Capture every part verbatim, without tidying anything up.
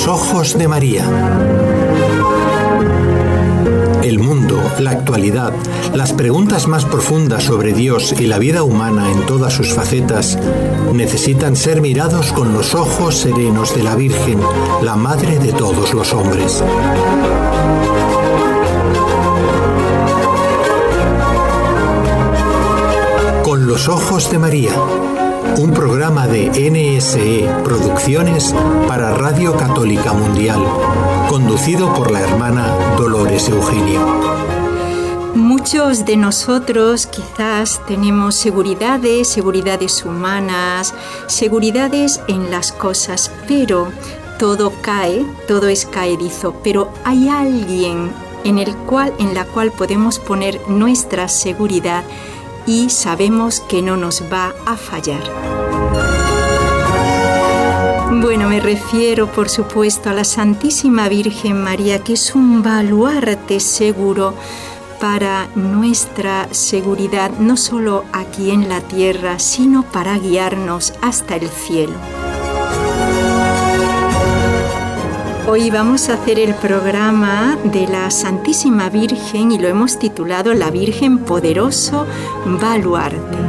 los ojos de María. El mundo, la actualidad, las preguntas más profundas sobre Dios y la vida humana en todas sus facetas necesitan ser mirados con los ojos serenos de la Virgen, la Madre de todos los hombres. Con los ojos de María, un programa de N S E Producciones para Radio Católica Mundial, conducido por la hermana Dolores Eugenio. Muchos de nosotros quizás tenemos seguridades, seguridades humanas, seguridades en las cosas, pero todo cae, todo es caedizo, pero hay alguien en el cual, en la cual podemos poner nuestra seguridad y sabemos que no nos va a fallar. Bueno, me refiero, por supuesto, a la Santísima Virgen María, que es un baluarte seguro para nuestra seguridad, no solo aquí en la tierra, sino para guiarnos hasta el cielo. Hoy vamos a hacer el programa de la Santísima Virgen y lo hemos titulado La Virgen Poderoso Baluarte.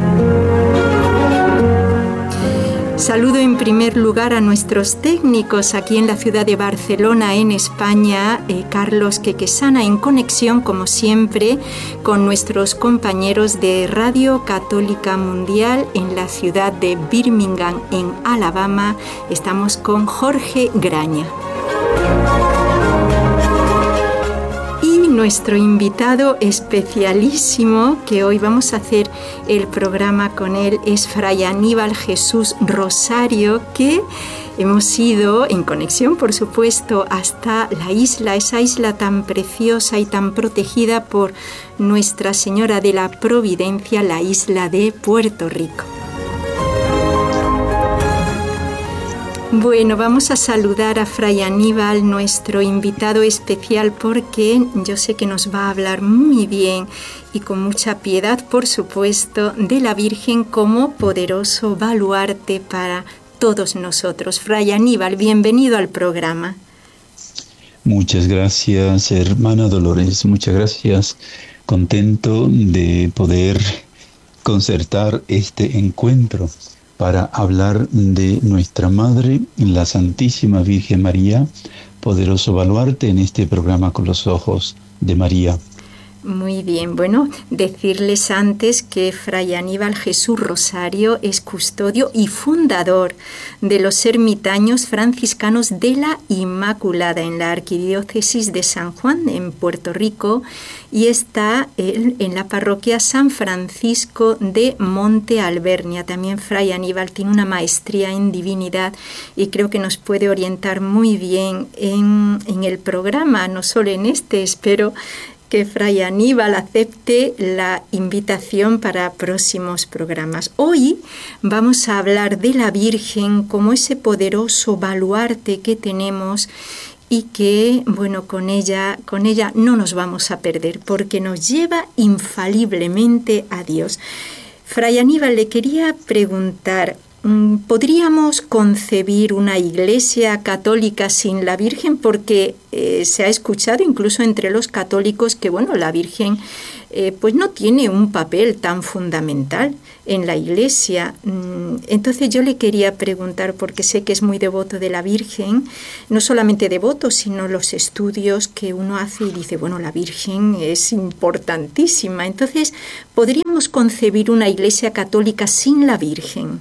Saludo en primer lugar a nuestros técnicos aquí en la ciudad de Barcelona, en España, eh, Carlos Quequesana, en conexión, como siempre, con nuestros compañeros de Radio Católica Mundial en la ciudad de Birmingham, en Alabama. Estamos con Jorge Graña. Y nuestro invitado especialísimo, que hoy vamos a hacer el programa con él, es Fray Aníbal Jesús Rosario, que hemos ido en conexión, por supuesto, hasta la isla, esa isla tan preciosa y tan protegida por Nuestra Señora de la Providencia, la isla de Puerto Rico. Bueno, vamos a saludar a Fray Aníbal, nuestro invitado especial, porque yo sé que nos va a hablar muy bien y con mucha piedad, por supuesto, de la Virgen como poderoso baluarte para todos nosotros. Fray Aníbal, bienvenido al programa. Muchas gracias, hermana Dolores, muchas gracias. Contento de poder concertar este encuentro para hablar de nuestra Madre, la Santísima Virgen María, poderoso baluarte en este programa Con los Ojos de María. Muy bien, bueno, decirles antes que Fray Aníbal Jesús Rosario es custodio y fundador de los ermitaños franciscanos de la Inmaculada en la Arquidiócesis de San Juan, en Puerto Rico, y está él en la parroquia San Francisco de Monte Alvernia. También Fray Aníbal tiene una maestría en divinidad y creo que nos puede orientar muy bien en, en el programa, no solo en este. Espero que Fray Aníbal acepte la invitación para próximos programas. Hoy vamos a hablar de la Virgen como ese poderoso baluarte que tenemos y que, bueno, con ella, con ella no nos vamos a perder porque nos lleva infaliblemente a Dios. Fray Aníbal, le quería preguntar, ¿podríamos concebir una iglesia católica sin la Virgen? Porque eh, se ha escuchado incluso entre los católicos que, bueno, la Virgen eh, pues no tiene un papel tan fundamental en la iglesia. Entonces yo le quería preguntar, porque sé que es muy devoto de la Virgen, no solamente devoto, sino los estudios que uno hace y dice, bueno, la Virgen es importantísima. Entonces, ¿podríamos concebir una iglesia católica sin la Virgen?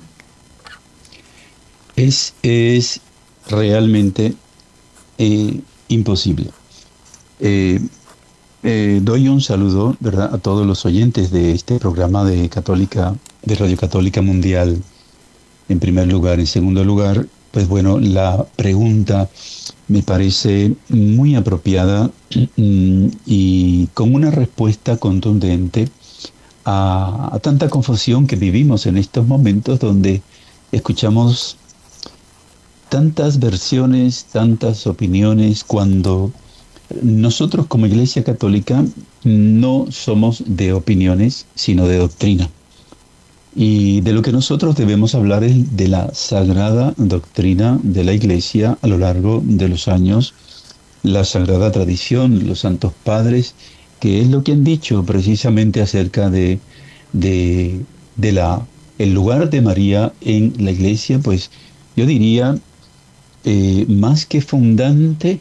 Es, es realmente eh, imposible. Eh, eh, doy un saludo, ¿verdad?, a todos los oyentes de este programa de Católica, de Radio Católica Mundial, en primer lugar. En segundo lugar, pues bueno, la pregunta me parece muy apropiada y con una respuesta contundente a, a tanta confusión que vivimos en estos momentos donde escuchamos tantas versiones, tantas opiniones, cuando nosotros como Iglesia Católica no somos de opiniones, sino de doctrina. Y de lo que nosotros debemos hablar es de la sagrada doctrina de la Iglesia a lo largo de los años, la sagrada tradición, los santos padres, que es lo que han dicho precisamente acerca de, de, de la, el lugar de María en la Iglesia. Pues yo diría, eh, más que fundante,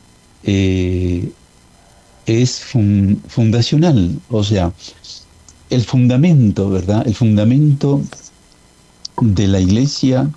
eh, es fun, fundacional, o sea, el fundamento, ¿verdad? El fundamento de la Iglesia,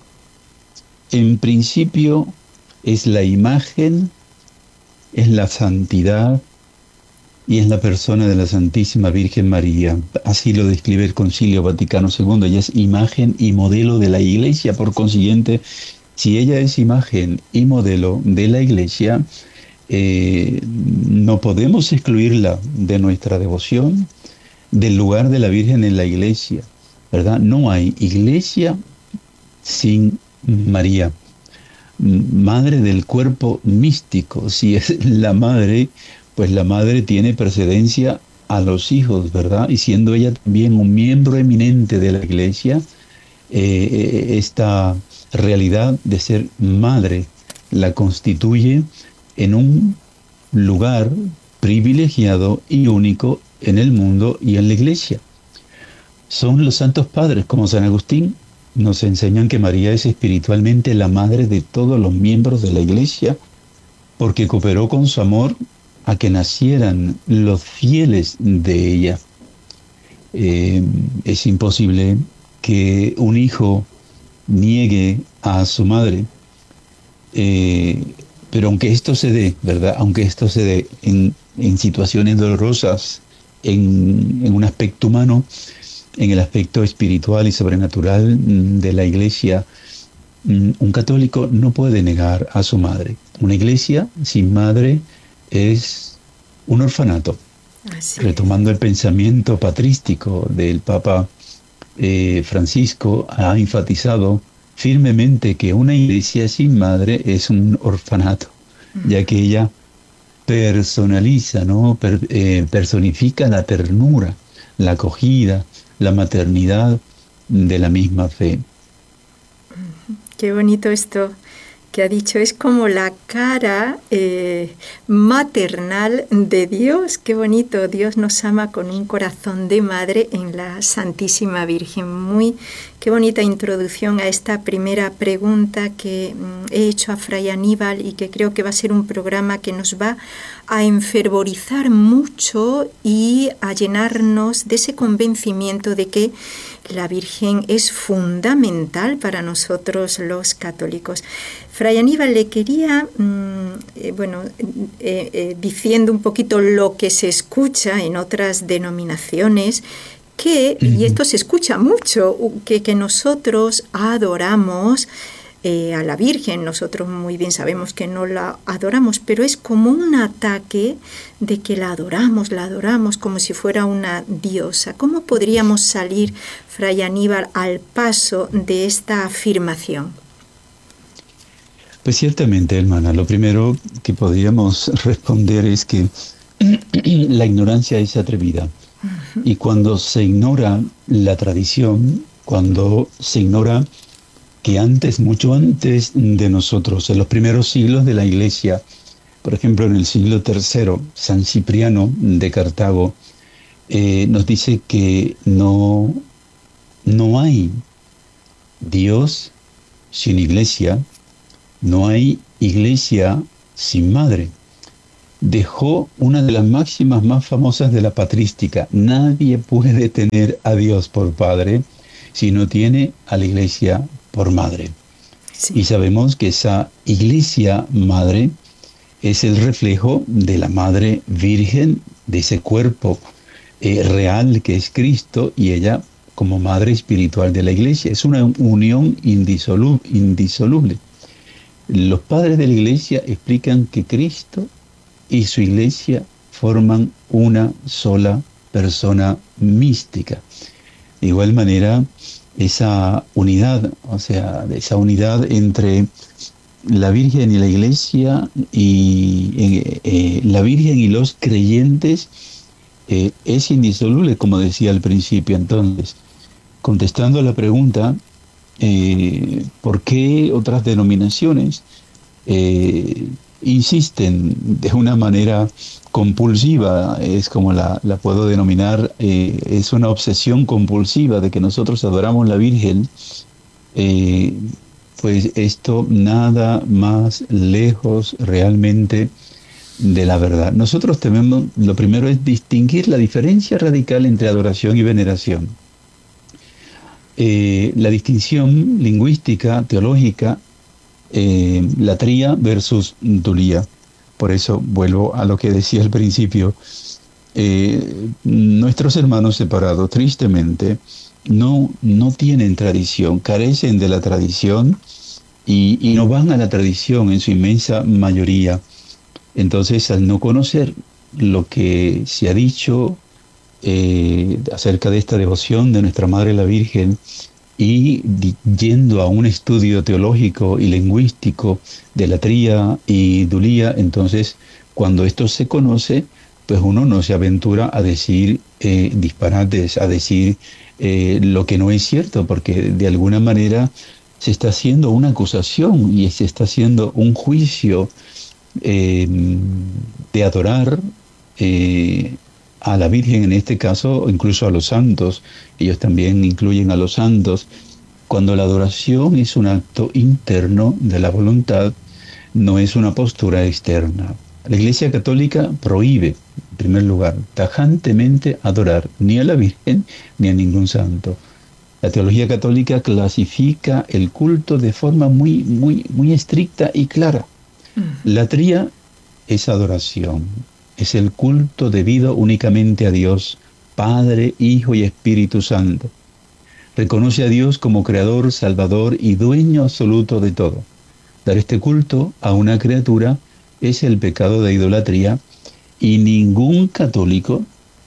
en principio, es la imagen, es la santidad y es la persona de la Santísima Virgen María. Así lo describe el Concilio Vaticano segundo. Ella es imagen y modelo de la Iglesia. Por consiguiente, si ella es imagen y modelo de la Iglesia, eh, no podemos excluirla de nuestra devoción, del lugar de la Virgen en la Iglesia, ¿verdad? No hay Iglesia sin María, madre del cuerpo místico. Si es la madre, pues la madre tiene precedencia a los hijos, ¿verdad? Y siendo ella también un miembro eminente de la Iglesia, eh, esta realidad de ser madre la constituye en un lugar privilegiado y único en el mundo y en la Iglesia. Son los santos padres, como San Agustín, nos enseñan que María es espiritualmente la madre de todos los miembros de la Iglesia, porque cooperó con su amor a que nacieran los fieles de ella. Eh, es imposible que un hijo niegue a su madre, eh, pero aunque esto se dé, ¿verdad? Aunque esto se dé en, en situaciones dolorosas, En, en un aspecto humano, en el aspecto espiritual y sobrenatural de la Iglesia, un católico no puede negar a su madre. Una Iglesia sin madre es un orfanato. Así Retomando es. El pensamiento patrístico del Papa eh, Francisco, ha enfatizado firmemente que una Iglesia sin madre es un orfanato, uh-huh. ya que ella personaliza, ¿no? Per, eh, personifica la ternura, la acogida, la maternidad de la misma fe. Qué bonito esto que ha dicho, es como la cara eh, maternal de Dios. Qué bonito, Dios nos ama con un corazón de madre en la Santísima Virgen. Muy, qué bonita introducción a esta primera pregunta que mm, he hecho a Fray Aníbal, y que creo que va a ser un programa que nos va a enfervorizar mucho y a llenarnos de ese convencimiento de que la Virgen es fundamental para nosotros los católicos. Fray Aníbal, le quería, mmm, eh, bueno, eh, eh, diciendo un poquito lo que se escucha en otras denominaciones, que, uh-huh. y esto se escucha mucho, que, que nosotros adoramos eh, a la Virgen. Nosotros muy bien sabemos que no la adoramos, pero es como un ataque de que la adoramos, la adoramos como si fuera una diosa. ¿Cómo podríamos salir, Fray Aníbal, al paso de esta afirmación? Pues ciertamente, hermana, lo primero que podríamos responder es que la ignorancia es atrevida. Uh-huh. Y cuando se ignora la tradición, cuando se ignora que antes, mucho antes de nosotros, en los primeros siglos de la Iglesia, por ejemplo en el siglo tercero, San Cipriano de Cartago eh, nos dice que no, no hay Dios sin Iglesia, no hay Iglesia sin madre. Dejó una de las máximas más famosas de la patrística: nadie puede tener a Dios por padre si no tiene a la Iglesia por madre. Sí. Y sabemos que esa Iglesia madre es el reflejo de la Madre Virgen, de ese cuerpo eh, real que es Cristo, y ella como madre espiritual de la Iglesia. Es una unión indisolu- indisoluble. Los padres de la Iglesia explican que Cristo y su Iglesia forman una sola persona mística. De igual manera, esa unidad, o sea, esa unidad entre la Virgen y la Iglesia, y eh, eh, la Virgen y los creyentes, eh, es indisoluble, como decía al principio. Entonces, contestando a la pregunta, eh, ¿por qué otras denominaciones eh, insisten de una manera compulsiva? Es como la, la puedo denominar, eh, es una obsesión compulsiva de que nosotros adoramos a la Virgen. Eh, pues esto nada más lejos realmente de la verdad. Nosotros tenemos, lo primero es distinguir la diferencia radical entre adoración y veneración. Eh, la distinción lingüística, teológica, eh, latría versus dulía. Por eso vuelvo a lo que decía al principio. Eh, nuestros hermanos separados, tristemente, no, no tienen tradición, carecen de la tradición y, y no van a la tradición en su inmensa mayoría. Entonces, al no conocer lo que se ha dicho eh, acerca de esta devoción de nuestra Madre la Virgen y di, yendo a un estudio teológico y lingüístico de latría y dulía, entonces, cuando esto se conoce, pues uno no se aventura a decir eh, disparates, a decir eh, lo que no es cierto, porque de alguna manera se está haciendo una acusación y se está haciendo un juicio eh, de adorar eh, a la Virgen, en este caso, incluso a los santos. Ellos también incluyen a los santos. Cuando la adoración es un acto interno de la voluntad, no es una postura externa. La Iglesia Católica prohíbe, en primer lugar, tajantemente adorar ni a la Virgen ni a ningún santo. La teología católica clasifica el culto de forma muy, muy, muy estricta y clara. Mm. Latría es adoración, es el culto debido únicamente a Dios, Padre, Hijo y Espíritu Santo. Reconoce a Dios como Creador, Salvador y Dueño absoluto de todo. Dar este culto a una criatura es el pecado de idolatría y ningún católico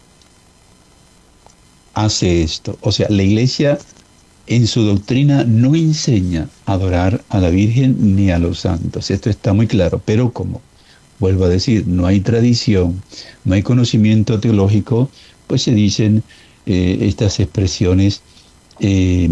hace esto. O sea, la Iglesia en su doctrina no enseña a adorar a la Virgen ni a los santos. Esto está muy claro. Pero como, vuelvo a decir, no hay tradición, no hay conocimiento teológico, pues se dicen eh, estas expresiones eh,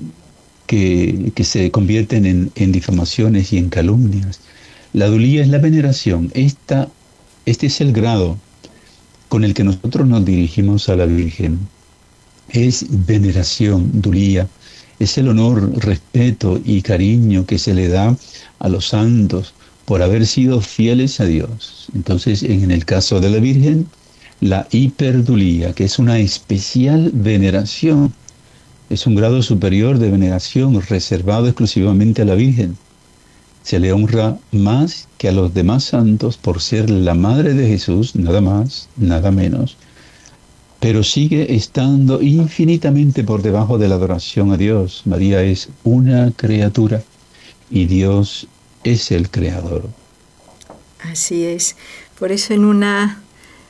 que, que se convierten en, en difamaciones y en calumnias. La dulía es la veneración. Esta, este es el grado con el que nosotros nos dirigimos a la Virgen. Es veneración, dulía. Es el honor, respeto y cariño que se le da a los santos por haber sido fieles a Dios. Entonces, en el caso de la Virgen, la hiperdulía, que es una especial veneración, es un grado superior de veneración reservado exclusivamente a la Virgen. Se le honra más que a los demás santos por ser la Madre de Jesús, nada más, nada menos, pero sigue estando infinitamente por debajo de la adoración a Dios. María es una criatura y Dios es el Creador. Así es. Por eso en una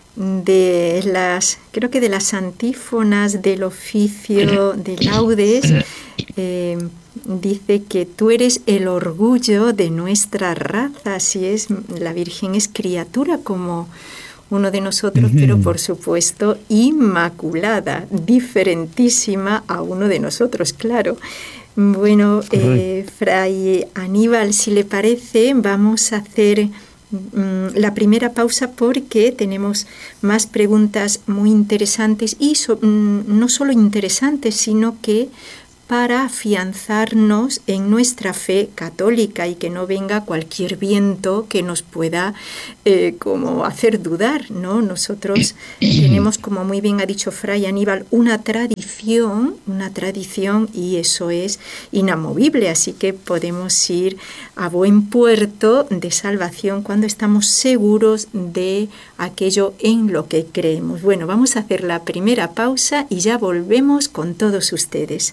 de las, creo que de las antífonas del oficio de laudes, eh, dice que tú eres el orgullo de nuestra raza. Así es, la Virgen es criatura como uno de nosotros, uh-huh. pero por supuesto inmaculada, diferentísima a uno de nosotros, claro. Bueno, eh, Fray Aníbal, si le parece, vamos a hacer mm, la primera pausa porque tenemos más preguntas muy interesantes y so, mm, no solo interesantes, sino que para afianzarnos en nuestra fe católica y que no venga cualquier viento que nos pueda eh, como hacer dudar, ¿no? Nosotros tenemos, como muy bien ha dicho Fray Aníbal, una tradición, una tradición y eso es inamovible, así que podemos ir a buen puerto de salvación cuando estamos seguros de aquello en lo que creemos. Bueno, vamos a hacer la primera pausa y ya volvemos con todos ustedes.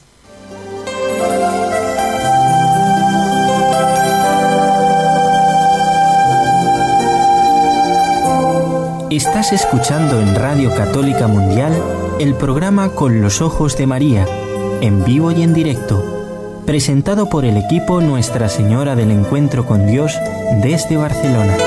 Estás escuchando en Radio Católica Mundial el programa Con los Ojos de María, en vivo y en directo, presentado por el equipo Nuestra Señora del Encuentro con Dios desde Barcelona.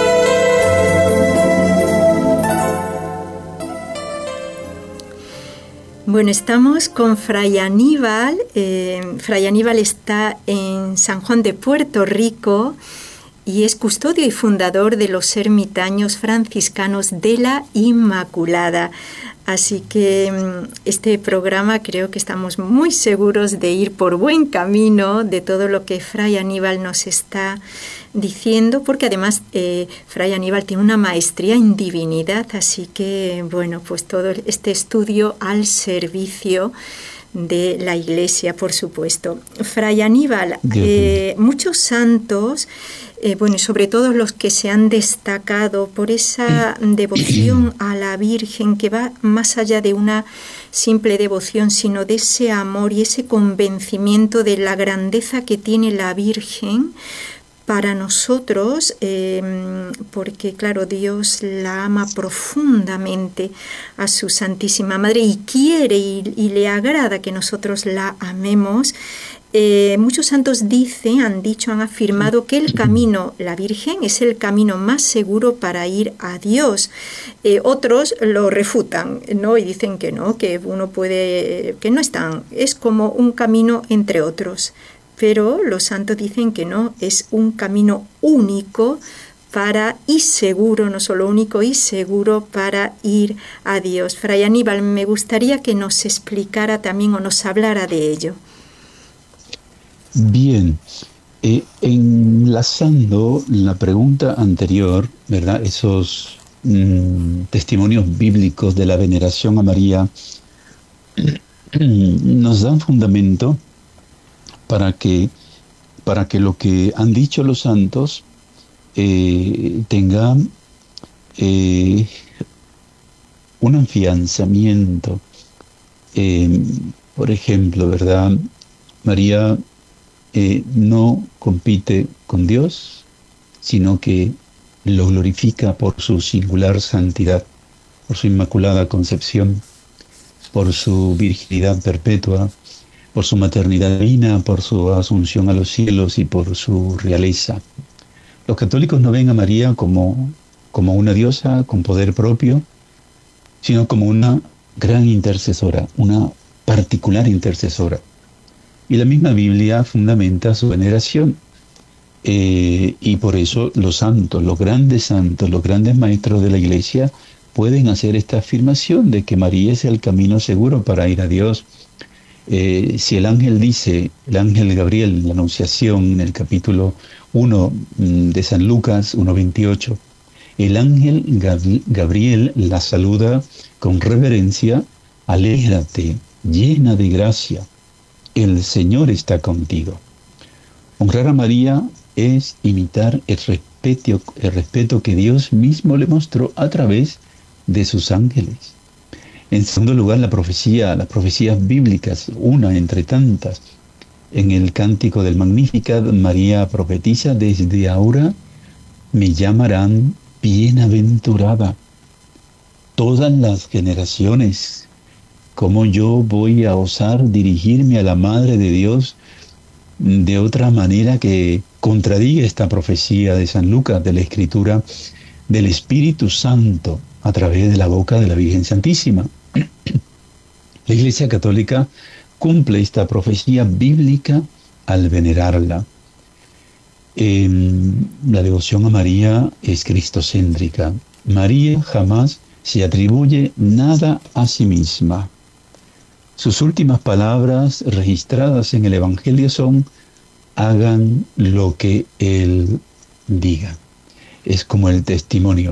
Bueno, estamos con Fray Aníbal. Eh, Fray Aníbal está en San Juan de Puerto Rico y es custodio y fundador de los ermitaños franciscanos de la Inmaculada. Así que este programa creo que estamos muy seguros de ir por buen camino de todo lo que Fray Aníbal nos está diciendo, porque además eh, Fray Aníbal tiene una maestría en divinidad, así que bueno, pues todo este estudio al servicio de la Iglesia, por supuesto. Fray Aníbal, eh, muchos santos, eh, bueno, y sobre todo los que se han destacado por esa devoción a la Virgen que va más allá de una simple devoción, sino de ese amor y ese convencimiento de la grandeza que tiene la Virgen para nosotros, eh, porque claro, Dios la ama profundamente a su Santísima Madre y quiere y, y le agrada que nosotros la amemos. Eh, muchos santos dicen, han dicho, han afirmado que el camino, la Virgen, es el camino más seguro para ir a Dios. Eh, otros lo refutan, ¿no? Y dicen que no, que uno puede, que no es tan, es como un camino entre otros. Pero los santos dicen que no, es un camino único para y seguro, no solo único y seguro para ir a Dios. Fray Aníbal, me gustaría que nos explicara también o nos hablara de ello. Bien, eh, enlazando la pregunta anterior, ¿verdad? Esos mm, testimonios bíblicos de la veneración a María nos dan fundamento para que, para que lo que han dicho los santos eh, tenga eh, un afianzamiento. Eh, por ejemplo, ¿verdad? María eh, no compite con Dios, sino que lo glorifica por su singular santidad, por su inmaculada concepción, por su virginidad perpetua, por su maternidad divina, por su asunción a los cielos y por su realeza. Los católicos no ven a María como, como una diosa con poder propio, sino como una gran intercesora, una particular intercesora. Y la misma Biblia fundamenta su veneración. Eh, y por eso los santos, los grandes santos, los grandes maestros de la Iglesia pueden hacer esta afirmación de que María es el camino seguro para ir a Dios. Eh, si el ángel dice, el ángel Gabriel en la Anunciación, en el capítulo uno de San Lucas uno veintiocho, el ángel Gab- Gabriel la saluda con reverencia: alégrate, llena de gracia, el Señor está contigo. Honrar a María es imitar el respeto, el respeto que Dios mismo le mostró a través de sus ángeles. En segundo lugar, la profecía, las profecías bíblicas, una entre tantas. En el cántico del Magnificat, María profetiza: desde ahora me llamarán bienaventurada todas las generaciones. ¿Cómo yo voy a osar dirigirme a la Madre de Dios de otra manera que contradiga esta profecía de San Lucas, de la Escritura del Espíritu Santo a través de la boca de la Virgen Santísima? La Iglesia Católica cumple esta profecía bíblica al venerarla. Eh, la devoción a María es cristocéntrica. María jamás se atribuye nada a sí misma. Sus últimas palabras registradas en el Evangelio son: hagan lo que Él diga. Es como el testimonio.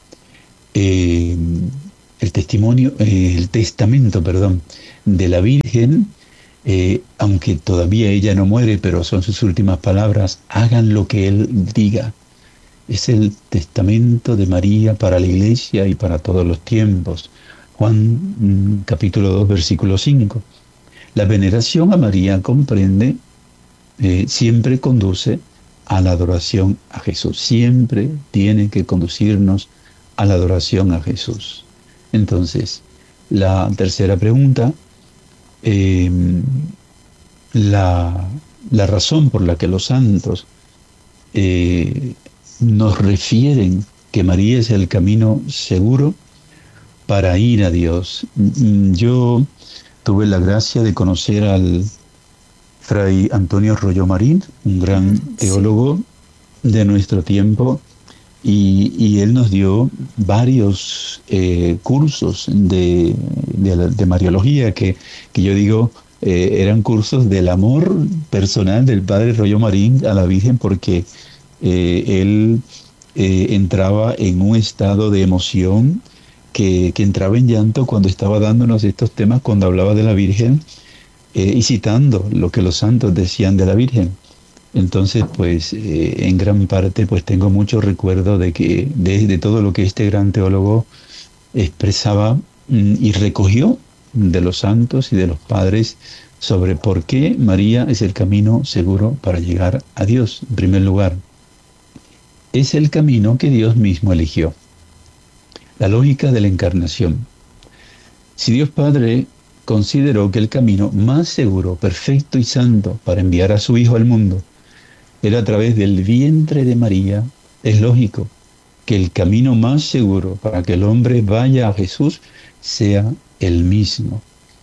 Eh, el testimonio, eh, el testamento, perdón, de la Virgen, eh, aunque todavía ella no muere, pero son sus últimas palabras: hagan lo que Él diga. Es el testamento de María para la Iglesia y para todos los tiempos. Juan capítulo dos, versículo cinco. La veneración a María comprende, eh, siempre conduce a la adoración a Jesús. Siempre tiene que conducirnos a la adoración a Jesús. Entonces, la tercera pregunta, eh, la, la razón por la que los santos eh, nos refieren que María es el camino seguro para ir a Dios. Yo tuve la gracia de conocer al Fray Antonio Royo Marín, un gran teólogo de nuestro tiempo, y, y él nos dio varios eh, cursos de, de, de Mariología, que, que yo digo eh, eran cursos del amor personal del Padre Royo Marín a la Virgen, porque eh, él eh, entraba en un estado de emoción, que, que entraba en llanto cuando estaba dándonos estos temas, cuando hablaba de la Virgen, Eh, y citando lo que los santos decían de la Virgen. Entonces, pues, eh, en gran parte, pues tengo mucho recuerdo de que de, de todo lo que este gran teólogo expresaba mm, y recogió de los santos y de los padres sobre por qué María es el camino seguro para llegar a Dios. En primer lugar, es el camino que Dios mismo eligió. La lógica de la encarnación. Si Dios Padre consideró que el camino más seguro, perfecto y santo para enviar a su Hijo al mundo era a través del vientre de María, es lógico que el camino más seguro para que el hombre vaya a Jesús sea el mismo.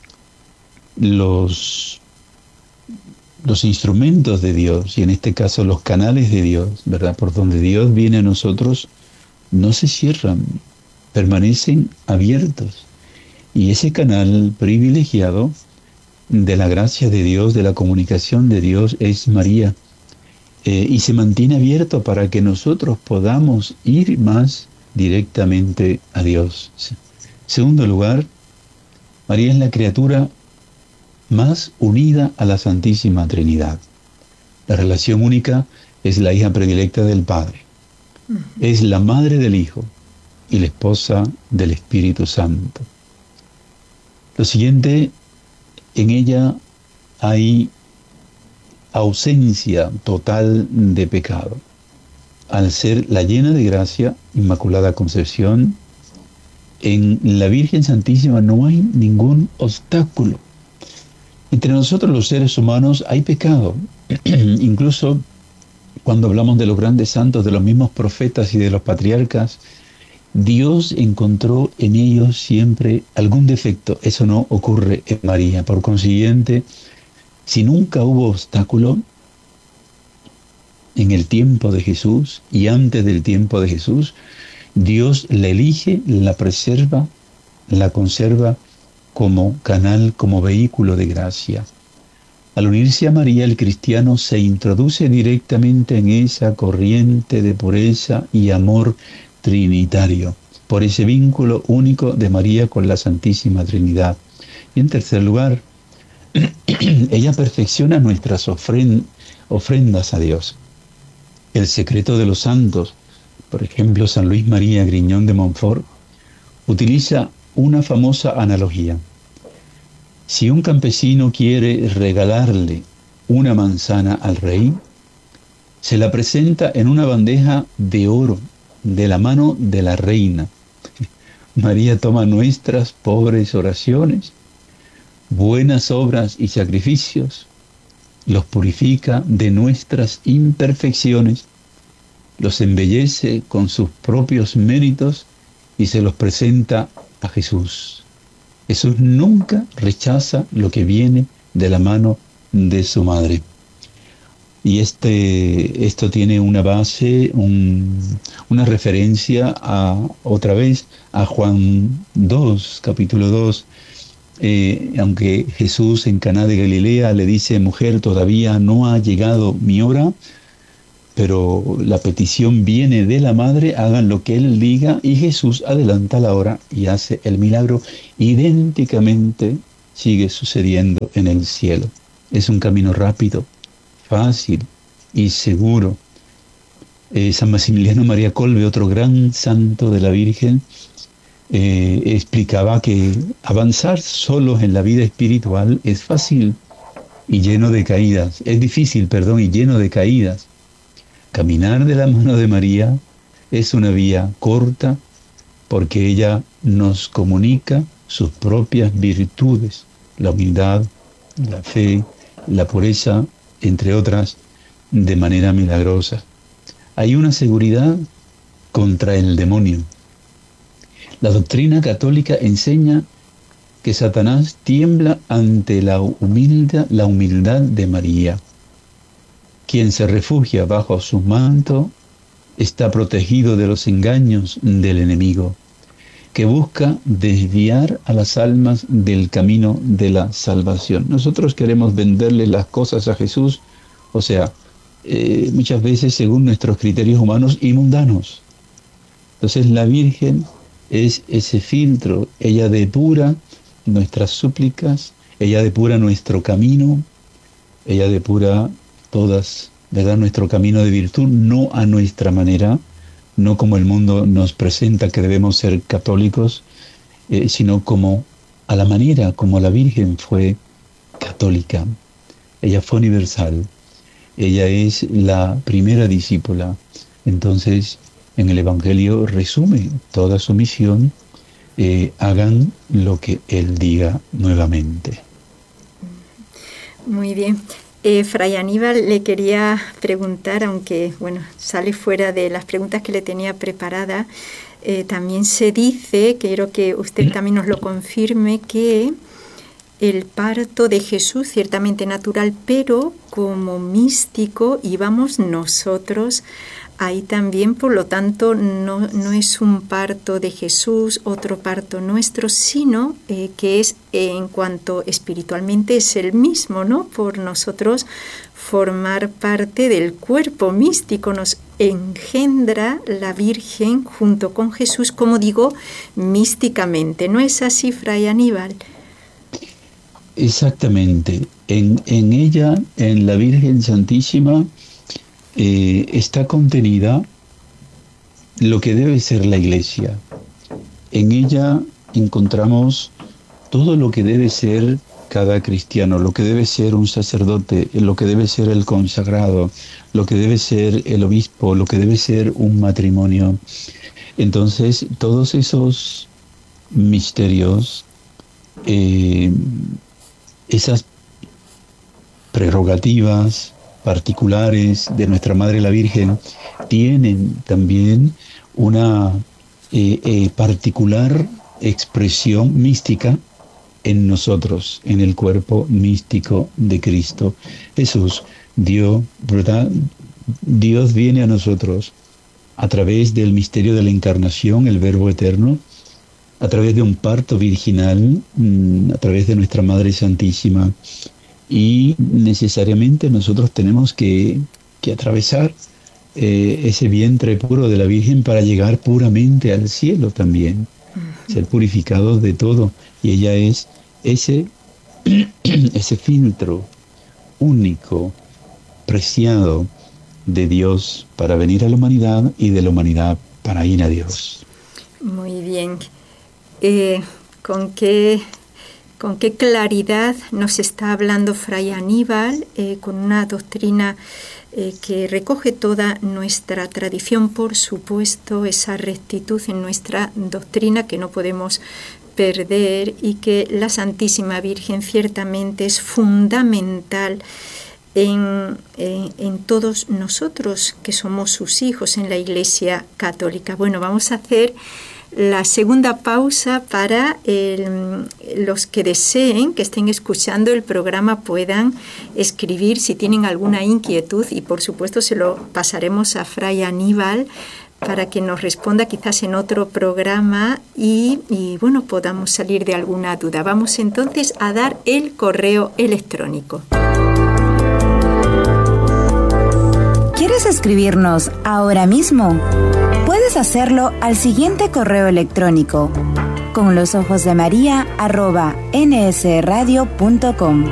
Los, los instrumentos de Dios, y en este caso los canales de Dios, ¿verdad?, por donde Dios viene a nosotros, no se cierran, permanecen abiertos. Y ese canal privilegiado de la gracia de Dios, de la comunicación de Dios, es María. Eh, y se mantiene abierto para que nosotros podamos ir más directamente a Dios. Segundo lugar, María es la criatura más unida a la Santísima Trinidad. La relación única es la hija predilecta del Padre. Es la madre del Hijo y la esposa del Espíritu Santo. Lo siguiente, en ella hay ausencia total de pecado. Al ser la llena de gracia, Inmaculada Concepción, en la Virgen Santísima no hay ningún obstáculo. Entre nosotros los seres humanos hay pecado. Incluso cuando hablamos de los grandes santos, de los mismos profetas y de los patriarcas, Dios encontró en ellos siempre algún defecto. Eso no ocurre en María. Por consiguiente, si nunca hubo obstáculo en el tiempo de Jesús y antes del tiempo de Jesús, Dios la elige, la preserva, la conserva como canal, como vehículo de gracia. Al unirse a María, el cristiano se introduce directamente en esa corriente de pureza y amor trinitario, por ese vínculo único de María con la Santísima Trinidad. Y en tercer lugar, ella perfecciona nuestras ofrend- ofrendas a Dios. El secreto de los santos, por ejemplo, San Luis María Griñón de Montfort, utiliza una famosa analogía. Si un campesino quiere regalarle una manzana al rey, se la presenta en una bandeja de oro, de la mano de la reina. María toma nuestras pobres oraciones, buenas obras y sacrificios, los purifica de nuestras imperfecciones, los embellece con sus propios méritos y se los presenta a Jesús. Jesús nunca rechaza lo que viene de la mano de su madre. Y este, esto tiene una base, un, una referencia a, otra vez, a Juan dos, capítulo dos. Eh, aunque Jesús en Caná de Galilea le dice, mujer, todavía no ha llegado mi hora, pero la petición viene de la madre, hagan lo que él diga, y Jesús adelanta la hora y hace el milagro. Idénticamente sigue sucediendo en el cielo. Es un camino rápido, fácil y seguro. Eh, San Maximiliano María Kolbe, otro gran santo de la Virgen, eh, explicaba que avanzar solos en la vida espiritual es fácil y lleno de caídas. Es difícil, perdón, y lleno de caídas. Caminar de la mano de María es una vía corta porque ella nos comunica sus propias virtudes, la humildad, la fe, la pureza, entre otras, de manera milagrosa. Hay una seguridad contra el demonio. La doctrina católica enseña que Satanás tiembla ante la humildad, la humildad de María. Quien se refugia bajo su manto está protegido de los engaños del enemigo, que busca desviar a las almas del camino de la salvación. Nosotros queremos venderle las cosas a Jesús, o sea, eh, muchas veces según nuestros criterios humanos y mundanos. Entonces la Virgen es ese filtro, ella depura nuestras súplicas, ella depura nuestro camino, ella depura todas, ¿verdad?, nuestro camino de virtud, no a nuestra manera, no como el mundo nos presenta que debemos ser católicos, eh, sino como a la manera como la Virgen fue católica. Ella fue universal, ella es la primera discípula. Entonces, en el Evangelio resume toda su misión, eh, hagan lo que Él diga nuevamente. Muy bien. Eh, Fray Aníbal, le quería preguntar, aunque bueno, sale fuera de las preguntas que le tenía preparada, eh, también se dice, quiero que usted también nos lo confirme, que el parto de Jesús, ciertamente natural, pero como místico íbamos nosotros ahí también, por lo tanto no, no es un parto de Jesús, otro parto nuestro, sino eh, que es eh, en cuanto espiritualmente es el mismo, ¿no? Por nosotros formar parte del cuerpo místico, nos engendra la Virgen junto con Jesús, como digo, místicamente. ¿No es así, Fray Aníbal? Exactamente. En, en ella, en la Virgen Santísima, Eh, está contenida lo que debe ser la Iglesia. En ella encontramos todo lo que debe ser cada cristiano, lo que debe ser un sacerdote, lo que debe ser el consagrado, lo que debe ser el obispo, lo que debe ser un matrimonio. Entonces, todos esos misterios, eh, esas prerrogativas particulares de nuestra Madre la Virgen tienen también una eh, eh, particular expresión mística en nosotros, en el cuerpo místico de Cristo. Jesús dio, ¿verdad? Dios viene a nosotros a través del misterio de la encarnación, el Verbo eterno, a través de un parto virginal, a través de nuestra Madre Santísima. Y necesariamente nosotros tenemos que, que atravesar eh, ese vientre puro de la Virgen para llegar puramente al cielo también, uh-huh. Ser purificados de todo. Y ella es ese, ese filtro único, preciado de Dios para venir a la humanidad y de la humanidad para ir a Dios. Muy bien. Eh, ¿con qué... Con qué claridad nos está hablando Fray Aníbal, eh, con una doctrina eh, que recoge toda nuestra tradición, por supuesto, esa rectitud en nuestra doctrina que no podemos perder y que la Santísima Virgen ciertamente es fundamental en, en, en todos nosotros que somos sus hijos en la Iglesia Católica. Bueno, vamos a hacer la segunda pausa para el, los que deseen, que estén escuchando el programa, puedan escribir si tienen alguna inquietud y por supuesto se lo pasaremos a Fray Aníbal para que nos responda quizás en otro programa y, y bueno, podamos salir de alguna duda. Vamos entonces a dar el correo electrónico. ¿Quieres escribirnos ahora mismo? Puedes hacerlo al siguiente correo electrónico: con los ojos de María arroba nsradio punto com.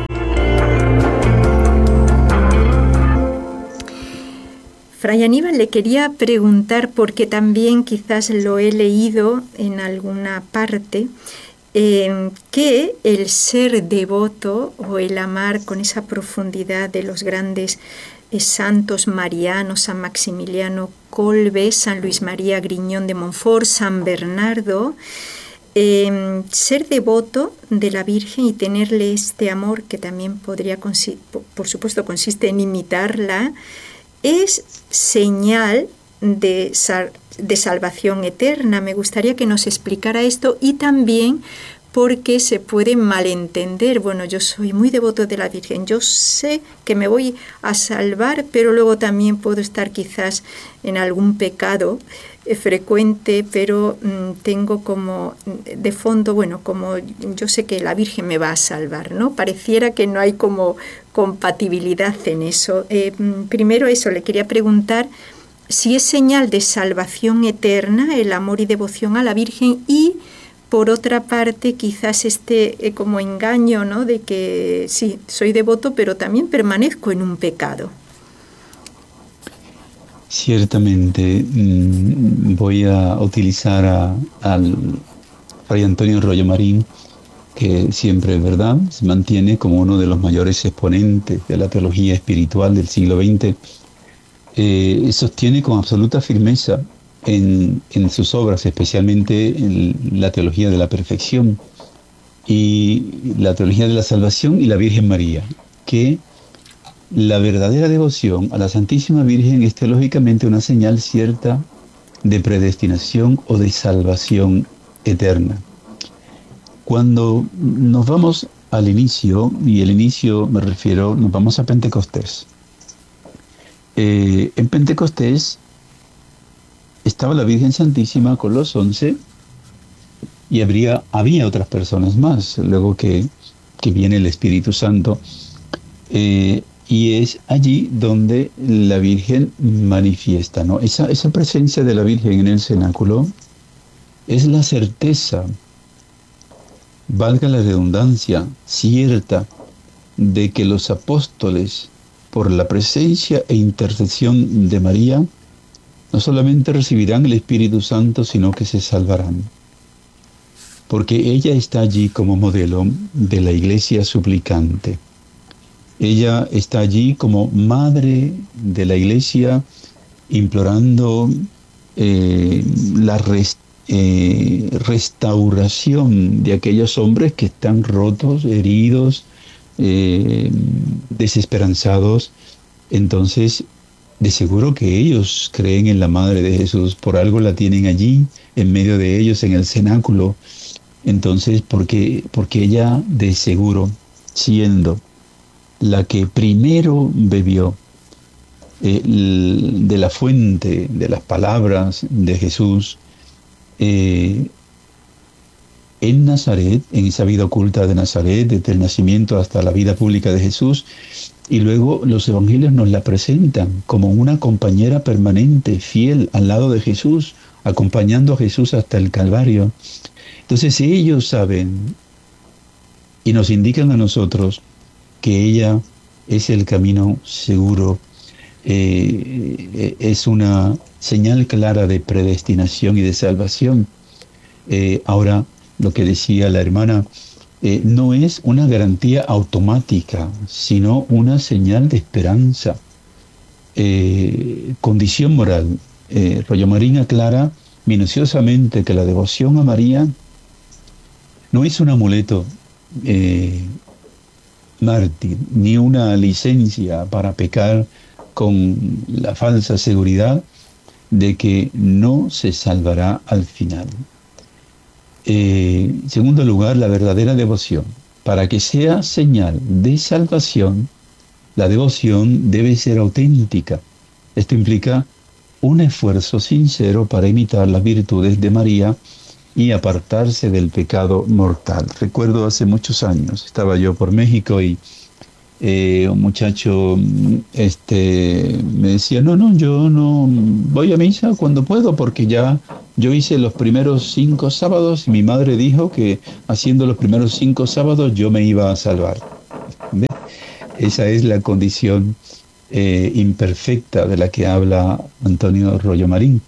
Fray Aníbal, le quería preguntar, porque también quizás lo he leído en alguna parte, eh, que el ser devoto o el amar con esa profundidad de los grandes eh, santos marianos, San Maximiliano Kolbe, San Luis María Griñón de Montfort, San Bernardo, eh, ser devoto de la Virgen y tenerle este amor que también podría, por supuesto, consiste en imitarla, es señal de, sal, de salvación eterna. Me gustaría que nos explicara esto y también porque se puede malentender. Bueno, yo soy muy devoto de la Virgen, yo sé que me voy a salvar, pero luego también puedo estar quizás en algún pecado eh, frecuente, pero mmm, tengo como de fondo, bueno, como yo sé que la Virgen me va a salvar, ¿no? Pareciera que no hay como compatibilidad en eso. Eh, primero eso, le quería preguntar si es señal de salvación eterna el amor y devoción a la Virgen, y por otra parte, quizás este eh, como engaño, ¿no? De que sí, soy devoto, pero también permanezco en un pecado. Ciertamente, mmm, voy a utilizar a, al Fray Antonio Royo Marín, que siempre, ¿verdad?, se mantiene como uno de los mayores exponentes de la teología espiritual del siglo veinte. Eh, sostiene con absoluta firmeza En, en sus obras, especialmente en la teología de la perfección y la teología de la salvación y la Virgen María, que la verdadera devoción a la Santísima Virgen es teológicamente una señal cierta de predestinación o de salvación eterna. Cuando nos vamos al inicio, y el inicio me refiero, nos vamos a Pentecostés. Eh, en Pentecostés estaba la Virgen Santísima con los once, y habría, había otras personas más, luego que, que viene el Espíritu Santo, eh, y es allí donde la Virgen manifiesta, ¿no? Esa, esa presencia de la Virgen en el cenáculo es la certeza, valga la redundancia, cierta, de que los apóstoles, por la presencia e intercesión de María, no solamente recibirán el Espíritu Santo, sino que se salvarán. Porque ella está allí como modelo de la iglesia suplicante. Ella está allí como madre de la iglesia, implorando eh, la rest, eh, restauración de aquellos hombres que están rotos, heridos, eh, desesperanzados. Entonces, de seguro que ellos creen en la Madre de Jesús, por algo la tienen allí, en medio de ellos, en el cenáculo. Entonces, porque, porque ella de seguro, siendo la que primero bebió eh, de la fuente, de las palabras de Jesús, eh, en Nazaret, en esa vida oculta de Nazaret, desde el nacimiento hasta la vida pública de Jesús, y luego los evangelios nos la presentan como una compañera permanente, fiel, al lado de Jesús, acompañando a Jesús hasta el Calvario. Entonces ellos saben y nos indican a nosotros que ella es el camino seguro, eh, es una señal clara de predestinación y de salvación. Eh, ahora, lo que decía la hermana, Eh, no es una garantía automática, sino una señal de esperanza. Eh, condición moral. Eh, Royo Marín aclara minuciosamente que la devoción a María no es un amuleto eh, mártir, ni una licencia para pecar con la falsa seguridad de que no se salvará al final. Eh, en segundo lugar, la verdadera devoción. Para que sea señal de salvación, la devoción debe ser auténtica. Esto implica un esfuerzo sincero para imitar las virtudes de María y apartarse del pecado mortal. Recuerdo hace muchos años, estaba yo por México y eh, un muchacho este, me decía, no, no, yo no voy a misa cuando puedo porque ya yo hice los primeros cinco sábados y mi madre dijo que haciendo los primeros cinco sábados yo me iba a salvar. ¿Ve? Esa es la condición eh, imperfecta de la que habla Antonio Royo Marín.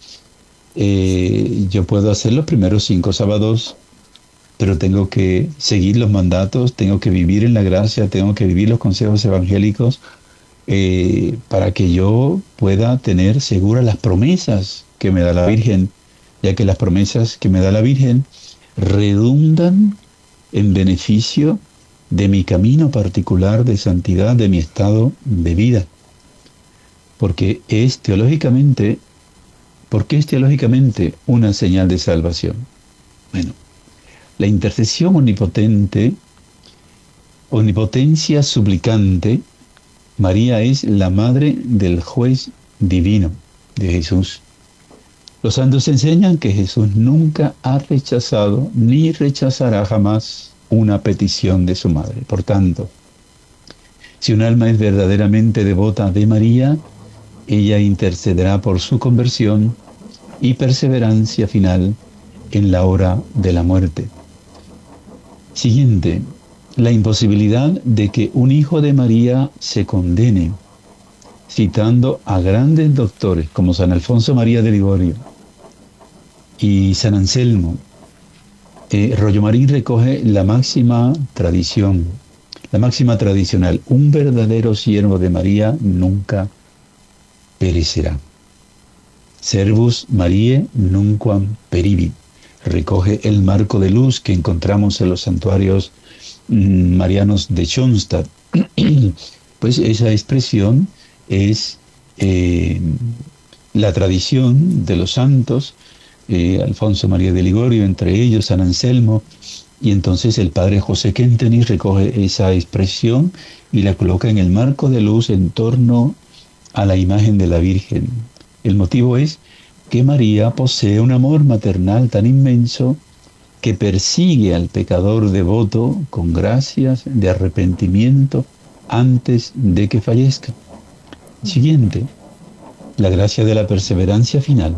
Eh, yo puedo hacer los primeros cinco sábados, pero tengo que seguir los mandatos, tengo que vivir en la gracia, tengo que vivir los consejos evangélicos eh, para que yo pueda tener seguras las promesas que me da la Virgen, ya que las promesas que me da la Virgen redundan en beneficio de mi camino particular de santidad, de mi estado de vida. Porque es teológicamente, porque es teológicamente una señal de salvación. Bueno, la intercesión omnipotente, omnipotencia suplicante, María es la madre del juez divino de Jesús. Los santos enseñan que Jesús nunca ha rechazado ni rechazará jamás una petición de su madre. Por tanto, si un alma es verdaderamente devota de María, ella intercederá por su conversión y perseverancia final en la hora de la muerte. Siguiente, la imposibilidad de que un hijo de María se condene, citando a grandes doctores como San Alfonso María de Ligorio y San Anselmo. Eh, Rollo Marín recoge la máxima tradición, la máxima tradicional: un verdadero siervo de María nunca perecerá. Servus Mariae nunquam peribit. Recoge el marco de luz que encontramos en los santuarios mmm, marianos de Schoenstatt. Pues esa expresión es eh, la tradición de los santos, eh, Alfonso María de Ligorio, entre ellos San Anselmo, y entonces el padre José Kentenich recoge esa expresión y la coloca en el marco de luz en torno a la imagen de la Virgen. El motivo es que María posee un amor maternal tan inmenso que persigue al pecador devoto con gracias de arrepentimiento antes de que fallezca. Siguiente, la gracia de la perseverancia final.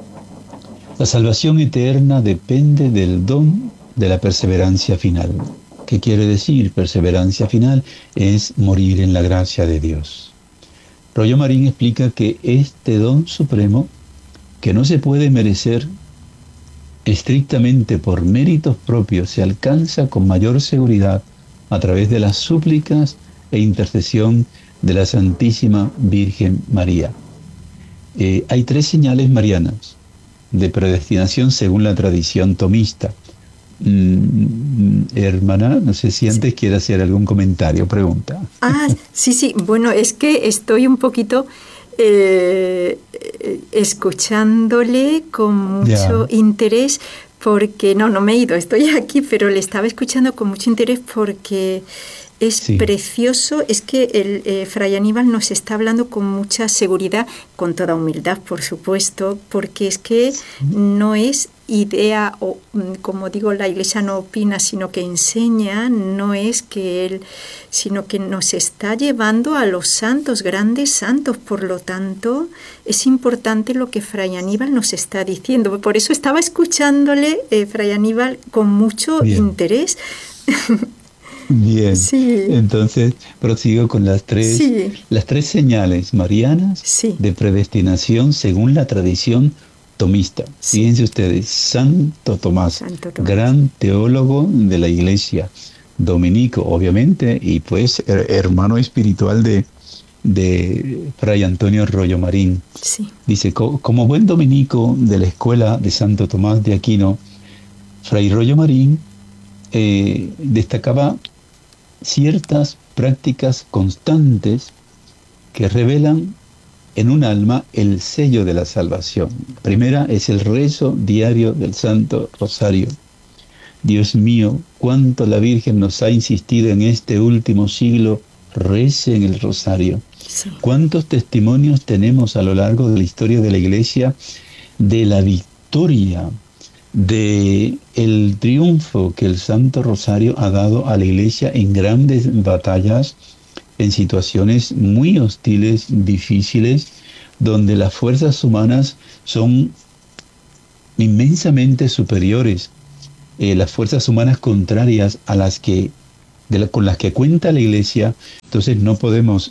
La salvación eterna depende del don de la perseverancia final. ¿Qué quiere decir perseverancia final? Es morir en la gracia de Dios. Rollo Marín explica que este don supremo, que no se puede merecer estrictamente por méritos propios, se alcanza con mayor seguridad a través de las súplicas e intercesión de la Santísima Virgen María. Eh, hay tres señales marianas de predestinación según la tradición tomista. Mm, hermana, no sé si antes sí quiere hacer algún comentario, pregunta. Ah, sí, sí, bueno, es que estoy un poquito eh, escuchándole con mucho ya. interés, porque, no, no me he ido, estoy aquí, pero le estaba escuchando con mucho interés porque es sí. precioso, es que el eh, Fray Aníbal nos está hablando con mucha seguridad, con toda humildad, por supuesto, porque es que sí. no es idea, o como digo, la Iglesia no opina, sino que enseña, no es que él, sino que nos está llevando a los santos, grandes santos. Por lo tanto, es importante lo que Fray Aníbal nos está diciendo. Por eso estaba escuchándole, eh, Fray Aníbal, con mucho Bien. interés. Bien, sí. Entonces prosigo con las tres, sí. las tres señales marianas sí. de predestinación según la tradición tomista. Sí. Fíjense ustedes, Santo Tomás, Santo Tomás, gran teólogo de la Iglesia, dominico, obviamente, y pues her- hermano espiritual de, de Fray Antonio Rollo Marín. Sí. Dice, co- como buen dominico de la escuela de Santo Tomás de Aquino, Fray Rollo Marín eh, destacaba ciertas prácticas constantes que revelan en un alma el sello de la salvación. Primera es el rezo diario del Santo Rosario. Dios mío, cuánto la Virgen nos ha insistido en este último siglo, rece en el Rosario. Sí. Cuántos testimonios tenemos a lo largo de la historia de la Iglesia de la victoria, de el triunfo que el Santo Rosario ha dado a la Iglesia en grandes batallas, en situaciones muy hostiles, difíciles, donde las fuerzas humanas son inmensamente superiores, eh, las fuerzas humanas contrarias a las que, de la, con las que cuenta la Iglesia. Entonces no podemos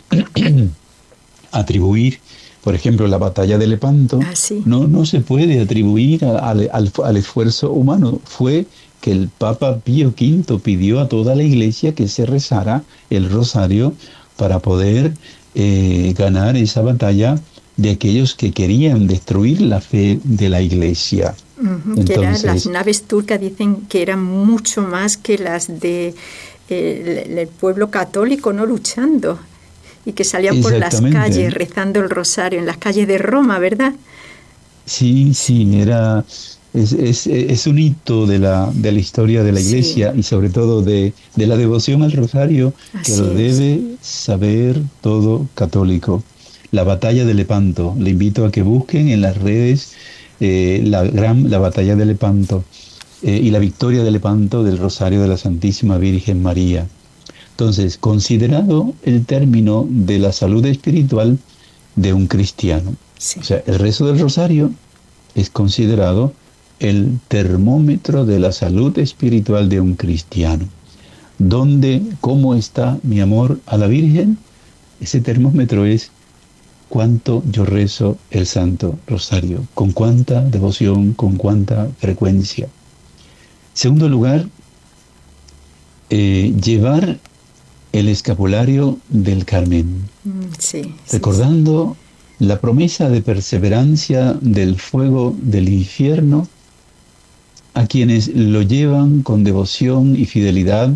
atribuir, por ejemplo, la batalla de Lepanto, ah, sí. no, no se puede atribuir a, a, al, al esfuerzo humano. Fue que el Papa Pío quinto pidió a toda la Iglesia que se rezara el rosario para poder eh, ganar esa batalla de aquellos que querían destruir la fe de la Iglesia. Uh-huh, Entonces, que eran, las naves turcas dicen que eran mucho más que las de eh, el, el pueblo católico, no luchando, y que salían por las calles rezando el rosario, en las calles de Roma, ¿verdad? Sí, sí, era Es, es, es un hito de la, de la historia de la Iglesia, sí. Y sobre todo de, de la devoción al rosario, Así que lo es. Debe saber todo católico. La batalla de Lepanto, le invito a que busquen en las redes eh, la, gran, la batalla de Lepanto eh, y la victoria de Lepanto del Rosario de la Santísima Virgen María. Entonces, considerado el término de la salud espiritual de un cristiano, sí. O sea, el rezo del rosario es considerado el termómetro de la salud espiritual de un cristiano. ¿Dónde, cómo está mi amor a la Virgen? Ese termómetro es cuánto yo rezo el Santo Rosario, con cuánta devoción, con cuánta frecuencia. Segundo lugar, eh, llevar el escapulario del Carmen, sí, sí, recordando sí. la promesa de perseverancia del fuego del infierno a quienes lo llevan con devoción y fidelidad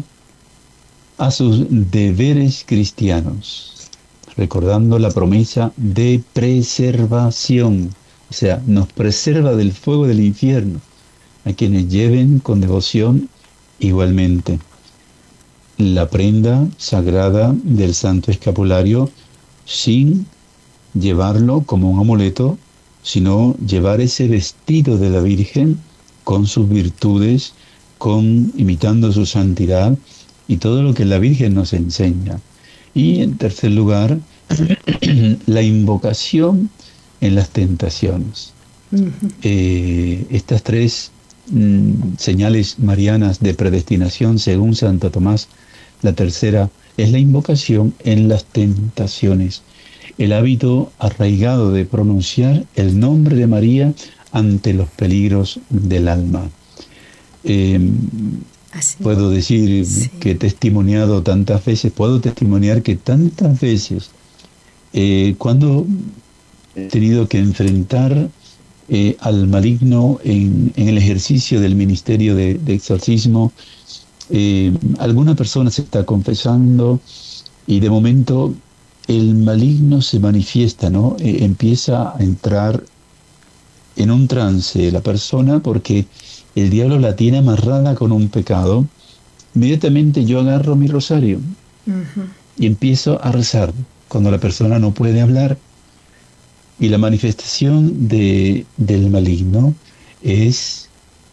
a sus deberes cristianos, recordando la promesa de preservación, o sea, nos preserva del fuego del infierno, a quienes lleven con devoción igualmente. La prenda sagrada del Santo Escapulario sin llevarlo como un amuleto, sino llevar ese vestido de la Virgen con sus virtudes, con imitando su santidad y todo lo que la Virgen nos enseña. Y en tercer lugar, la invocación en las tentaciones. Uh-huh. Eh, estas tres mm, señales marianas de predestinación, según Santo Tomás, la tercera es la invocación en las tentaciones. El hábito arraigado de pronunciar el nombre de María ante los peligros del alma. Eh, puedo decir sí. que he testimoniado tantas veces, puedo testimoniar que tantas veces, eh, cuando he tenido que enfrentar eh, al maligno en, en el ejercicio del ministerio de, de exorcismo, eh, alguna persona se está confesando y de momento el maligno se manifiesta, ¿no? Eh, empieza a entrar en un trance la persona porque el diablo la tiene amarrada con un pecado. Inmediatamente yo agarro mi rosario uh-huh. y empiezo a rezar cuando la persona no puede hablar. Y la manifestación de, del maligno es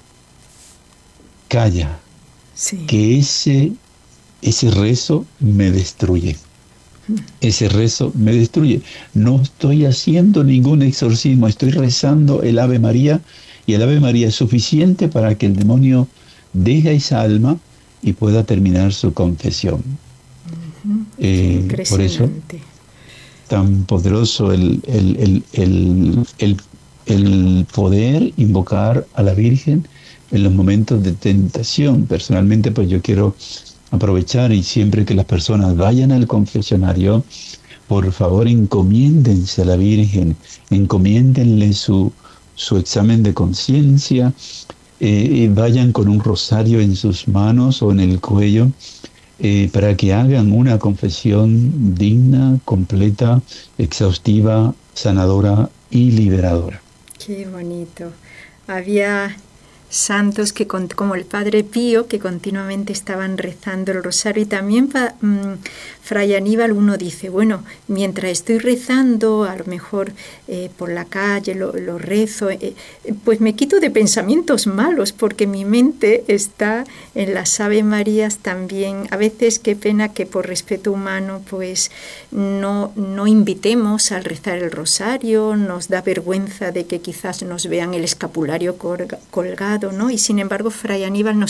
calla, sí. que ese, ese rezo me destruye. Ese rezo me destruye. No estoy haciendo ningún exorcismo, estoy rezando el Ave María y el Ave María es suficiente para que el demonio deje esa alma y pueda terminar su confesión. Uh-huh. Eh, por eso, tan poderoso el, el, el, el, el, el poder invocar a la Virgen en los momentos de tentación. Personalmente, pues yo quiero aprovechar y siempre que las personas vayan al confesionario, por favor encomiéndense a la Virgen, encomiéndenle su, su examen de conciencia, eh, vayan con un rosario en sus manos o en el cuello, eh, para que hagan una confesión digna, completa, exhaustiva, sanadora y liberadora. Qué bonito. Había santos que como el Padre Pío, que continuamente estaban rezando el rosario, y también um, Fray Aníbal, uno dice, bueno, mientras estoy rezando, a lo mejor eh, por la calle lo, lo rezo, eh, pues me quito de pensamientos malos, porque mi mente está en las Ave Marías también. A veces qué pena que por respeto humano pues no, no invitemos al rezar el rosario, nos da vergüenza de que quizás nos vean el escapulario colgado, ¿no? Y sin embargo, Fray Aníbal nos